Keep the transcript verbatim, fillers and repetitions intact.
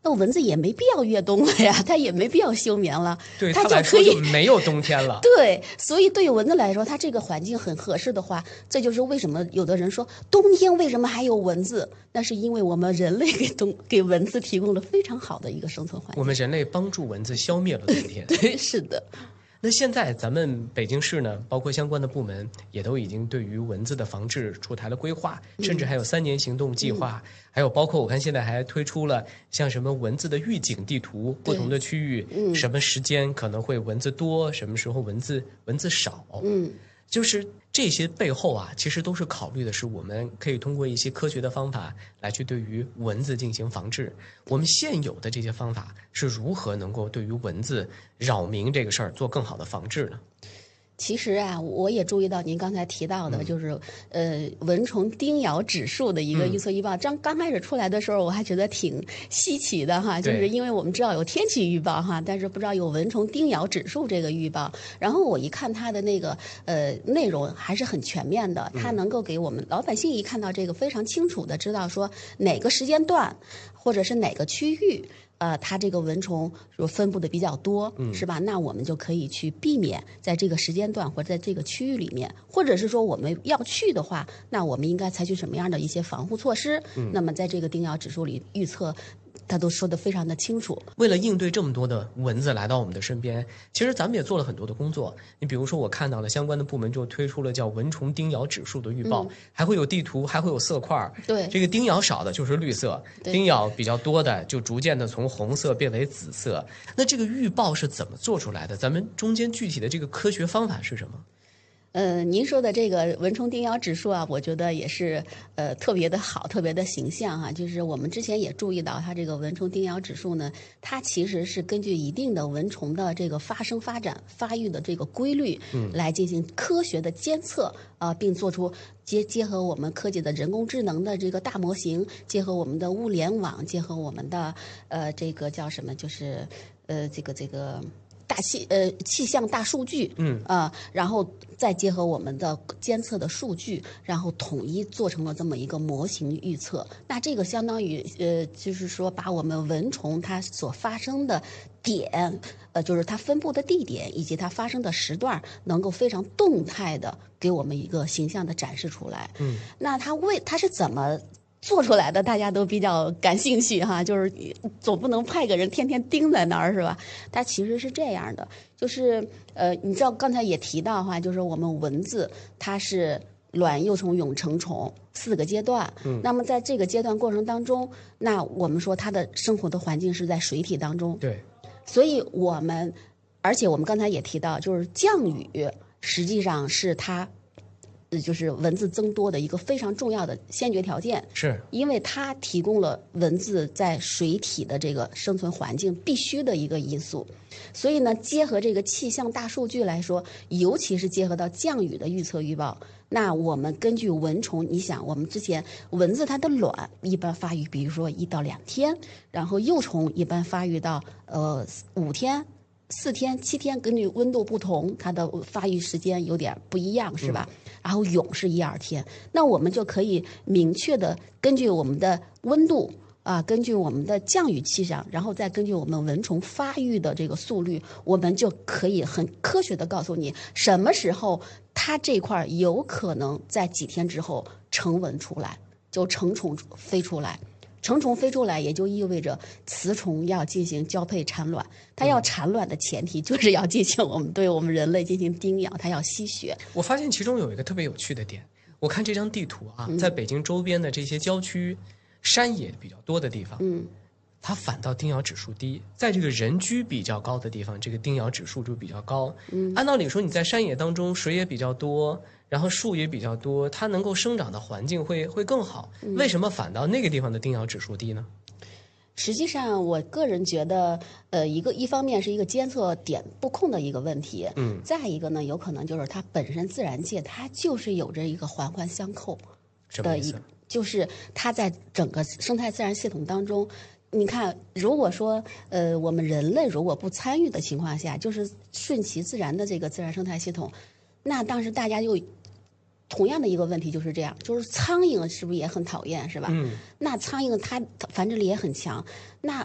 那蚊子也没必要越冬了呀，它也没必要休眠了， 对它它来说就可以就没有冬天了。 对，所以对于蚊子来说，它这个环境很合适的话，这就是为什么有的人说冬天为什么还有蚊子？那是因为我们人类给冬给蚊子提供了非常好的一个生存环境。 我们人类帮助蚊子消灭了冬天。 对，是的。 那现在咱们北京市呢，包括相关的部门也都已经对于蚊子的防治出台了规划，甚至还有三年行动计划，嗯、还有包括我看现在还推出了像什么蚊子的预警地图，不同的区域、嗯、什么时间可能会蚊子多，什么时候蚊子蚊子少， 嗯。 就是这些背后啊，其实都是考虑的是我们可以通过一些科学的方法来去对于蚊子进行防治。我们现有的这些方法是如何能够对于蚊子扰民这个事儿做更好的防治呢？ 其实啊，我也注意到您刚才提到的，就是、嗯、呃蚊虫叮咬指数的一个预测预报。刚、嗯、刚开始出来的时候，我还觉得挺稀奇的哈，就是因为我们知道有天气预报哈，但是不知道有蚊虫叮咬指数这个预报。然后我一看它的那个呃内容还是很全面的，它能够给我们老百姓一看到这个非常清楚的知道说哪个时间段或者是哪个区域。呃，它这个蚊虫说分布的比较多，嗯，是吧？那我们就可以去避免在这个时间段或者在这个区域里面，或者是说我们要去的话，那我们应该采取什么样的一些防护措施？嗯，那么在这个叮咬指数里预测。他都说得非常的清楚。 为了应对这么多的蚊子来到我们的身边，其实咱们也做了很多的工作。你比如说，我看到了相关的部门就推出了叫蚊虫叮咬指数的预报，嗯、还会有地图，还会有色块。 对， 这个叮咬少的就是绿色，叮咬比较多的就逐渐的从红色变为紫色。那这个预报是怎么做出来的？咱们中间具体的这个科学方法是什么？ 呃，您说的这个蚊虫叮咬指数啊，我觉得也是呃特别的好，特别的形象哈、啊。就是我们之前也注意到，它这个蚊虫叮咬指数呢，它其实是根据一定的蚊虫的这个发生、发展、发育的这个规律，嗯，来进行科学的监测啊、呃，并做出结结合我们科技的人工智能的这个大模型，结合我们的物联网，结合我们的呃这个叫什么，就是呃这个这个。大气呃气象大数据，嗯啊、呃，然后再结合我们的监测的数据，然后统一做成了这么一个模型预测。那这个相当于呃，就是说把我们蚊虫它所发生的点，呃，就是它分布的地点以及它发生的时段，能够非常动态的给我们一个形象的展示出来。嗯，那它为它是怎么做出来的，大家都比较感兴趣哈，就是总不能派个人天天盯在那儿是吧？它其实是这样的，就是呃，你知道刚才也提到哈，就是我们蚊子它是卵、幼虫、蛹、成虫四个阶段。嗯，那么在这个阶段过程当中，那我们说它的生活的环境是在水体当中。 对， 所以我们，而且我们刚才也提到，就是降雨实际上是它。呃，就是蚊子增多的一个非常重要的先决条件， 是因为它提供了蚊子在水体的这个生存环境必须的一个因素。所以呢，结合这个气象大数据来说，尤其是结合到降雨的预测预报，那我们根据蚊虫，你想，我们之前蚊子它的卵一般发育，比如说一到两天，然后幼虫一般发育到呃五天。四天、七天，根据温度不同，它的发育时间有点不一样，是吧？嗯、然后蛹是一二天，那我们就可以明确的根据我们的温度啊，根据我们的降雨气象，然后再根据我们蚊虫发育的这个速率，我们就可以很科学的告诉你什么时候它这块有可能在几天之后成蚊出来，就成虫飞出来。成虫飞出来，也就意味着雌虫要进行交配产卵。它要产卵的前提就是要进行我们对我们人类进行叮咬，它要吸血。 我发现其中有一个特别有趣的点，我看这张地图啊，在北京周边的这些郊区、山野比较多的地方，嗯，它反倒叮咬指数低；在这个人居比较高的地方，这个叮咬指数就比较高。嗯，按道理说，你在山野当中，水也比较多。然后树也比较多，它能够生长的环境会会更好。为什么反倒那个地方的叮咬指数低呢？ 实际上，我个人觉得，呃，一个一方面是一个监测点不控的一个问题，嗯，再一个呢，有可能就是它本身自然界它就是有着一个环环相扣的一，就是它在整个生态自然系统当中。你看，如果说呃我们人类如果不参与的情况下，就是顺其自然的这个自然生态系统，那当时大家就同样的一个问题就是这样，就是苍蝇是不是也很讨厌，是吧？嗯。那苍蝇它繁殖力也很强，那